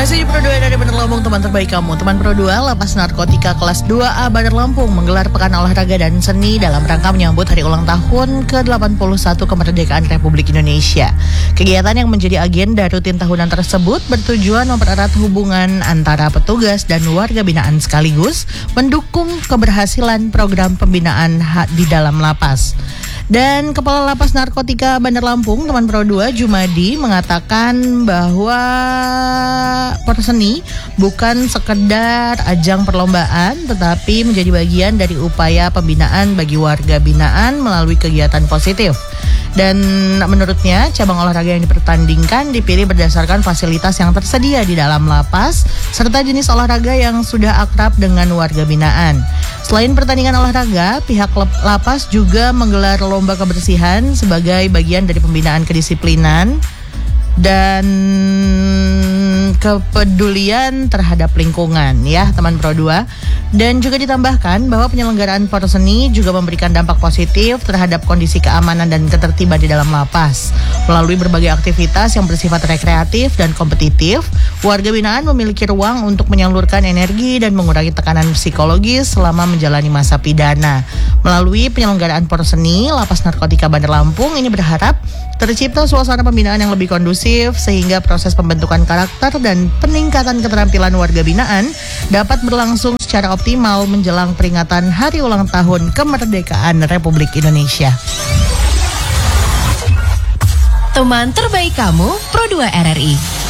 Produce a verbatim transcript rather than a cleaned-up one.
Masih di Pro dua dari Bandar Lampung, teman terbaik kamu. Teman Pro dua, Lapas Narkotika kelas dua A Bandar Lampung menggelar Pekan Olahraga dan Seni dalam rangka menyambut hari ulang tahun ke delapan puluh satu kemerdekaan Republik Indonesia. Kegiatan yang menjadi agenda rutin tahunan tersebut bertujuan mempererat hubungan antara petugas dan warga binaan sekaligus mendukung keberhasilan program pembinaan di dalam lapas. Dan Kepala Lapas Narkotika Bandar Lampung, teman Pro dua, Jumadi, mengatakan bahwa Porseni bukan sekedar ajang perlombaan, tetapi menjadi bagian dari upaya pembinaan bagi warga binaan melalui kegiatan positif. Dan menurutnya, cabang olahraga yang dipertandingkan dipilih berdasarkan fasilitas yang tersedia di dalam lapas, serta jenis olahraga yang sudah akrab dengan warga binaan. Selain pertandingan olahraga, pihak lapas juga menggelar lomba kebersihan sebagai bagian dari pembinaan kedisiplinan dan kepedulian terhadap lingkungan, ya teman Pro dua. Dan juga ditambahkan bahwa penyelenggaraan Porseni juga memberikan dampak positif terhadap kondisi keamanan dan ketertiban di dalam lapas. Melalui berbagai aktivitas yang bersifat rekreatif dan kompetitif, warga binaan memiliki ruang untuk menyalurkan energi dan mengurangi tekanan psikologis selama menjalani masa pidana. Melalui penyelenggaraan Porseni, Lapas Narkotika Bandar Lampung ini berharap tercipta suasana pembinaan yang lebih kondusif sehingga proses pembentukan karakter dan peningkatan keterampilan warga binaan dapat berlangsung secara optimal menjelang peringatan Hari Ulang Tahun Kemerdekaan Republik Indonesia. Teman terbaik kamu, Pro dua R R I.